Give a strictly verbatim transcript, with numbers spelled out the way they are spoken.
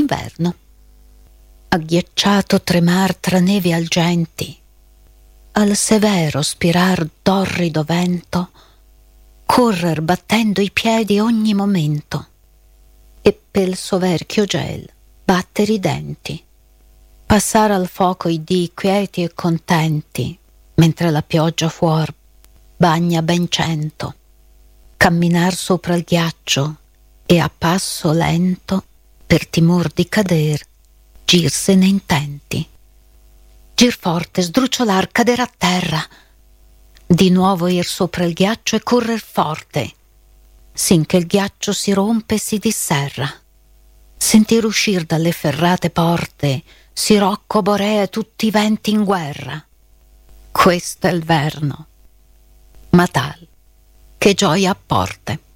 d'inverno. Agghiacciato tremar tra nevi algenti, al severo spirar d'orrido vento, correr battendo i piedi ogni momento, e pel soverchio gel battere i denti, passare al fuoco i dì quieti e contenti, mentre la pioggia fuor bagna ben cento, camminar sopra il ghiaccio e a passo lento, per timor di cader, girsene intenti. Gir forte, sdrucciolar, cader a terra, di nuovo ir sopra il ghiaccio e correr forte, sin che il ghiaccio si rompe e si disserra. Sentir uscir dalle ferrate porte Sirocco, Borea, tutti i venti in guerra. Questo è il verno, ma tal che gioia apporte.